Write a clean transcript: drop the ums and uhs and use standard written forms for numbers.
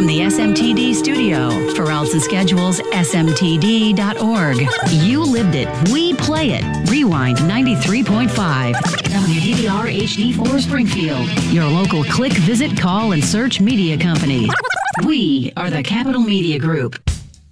the SMTD studio. For routes and schedules, smtd.org. You lived it. We play it. Rewind 93.5. WDVR HD4 Springfield. Your local click, visit, call, and search media company. We are the Capital Media Group.